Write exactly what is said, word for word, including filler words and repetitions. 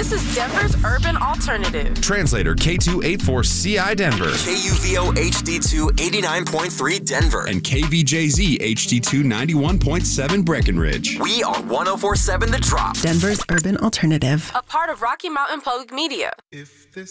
This is Denver's Urban Alternative. Translator K two eighty-four C I Denver. K U V O H D two eighty-nine point three Denver. And K V J Z H D two ninety-one point seven Breckenridge. We are one oh four point seven The Drop. Denver's Urban Alternative. A part of Rocky Mountain Public Media. If this